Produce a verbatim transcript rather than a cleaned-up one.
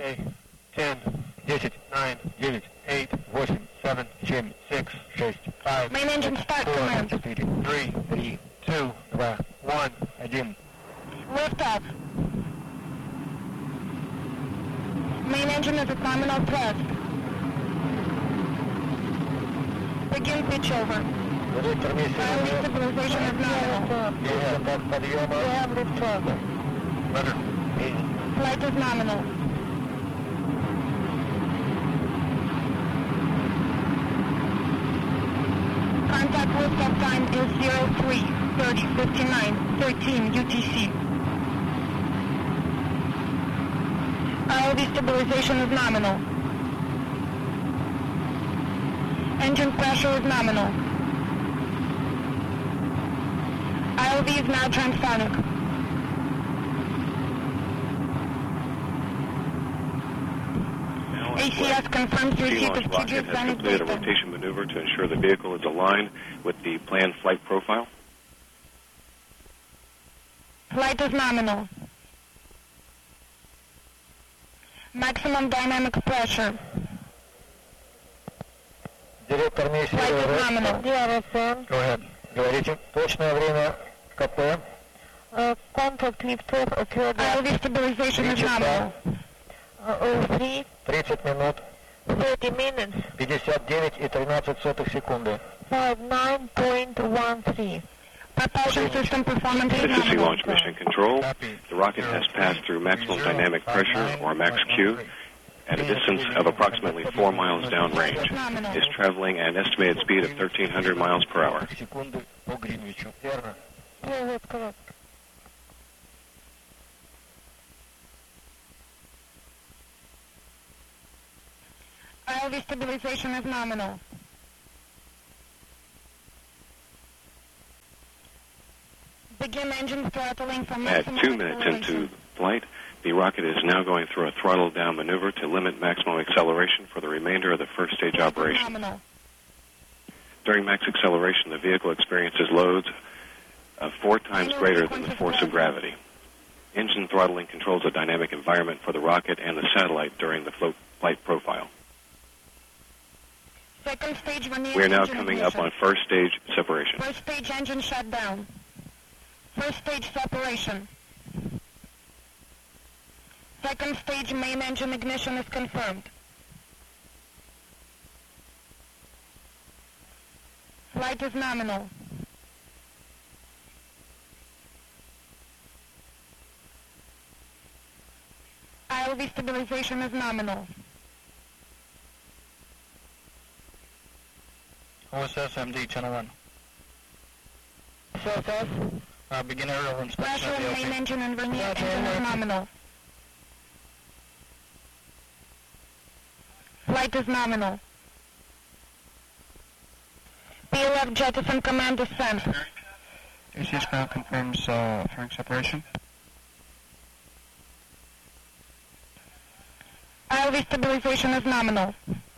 Окей. ten, десять, nine, девять, eight, восемь, seven, семь, six, шесть, five, Main engine start command. четыре, three, three, two, два, one, один. Lift off. Main engine is at nominal thrust. Begin pitch over. Fire stabilization is nominal. We have lift off. Rudder. Flight is nominal. Contact liftoff time is zero three thirty fifty-nine thirteen U T C. R O V stabilization is nominal. Engine pressure is nominal. R O V is now transonic. A C S confirms receipt of T-launch rocket has completed a rotation maneuver to ensure the vehicle is aligned with the planned flight profile. Flight is nominal. Maximum dynamic pressure. Директор миссии. Flight is nominal. Go ahead. Говорите. Точное время КП. Uh, contact liftoff occurred R O V stabilization is nominal. oh three тридцать минут. thirty minutes. пятьдесят девять и тринадцать сотых секунды. fifty-nine point one three. Propulsion system performance is This is nominal. T-launch mission control. The rocket has passed through maximum dynamic pressure, or max Q, at a distance of approximately four miles downrange. Is traveling at an estimated speed of thirteen hundred miles per hour. Секунды по Гринвичу. Верно. Yeah, that's correct. R O V stabilization is nominal. Begin engine throttling from At maximum two minutes acceleration. into flight, the rocket is now going through a throttle down maneuver to limit maximum acceleration for the remainder of the first stage Flight is operation. nominal. During max acceleration, the vehicle experiences loads of four times greater than the force of gravity. Engine throttling controls a dynamic environment for the rocket and the satellite during the float flight profile. Second stage vernier We are now engine coming up ignition. on first stage separation. First stage engine shutdown. First stage separation. Second stage main engine ignition is confirmed. Flight is nominal. R O V stabilization is nominal. O S S M D channel one. S S S. Uh, beginner of inspection Pressure of the in main L P. engine and vernier Roger, engine is roger. nominal. Flight is nominal. P L F jettison command is sent. A C S now confirms uh, fairing separation. R O V stabilization is nominal.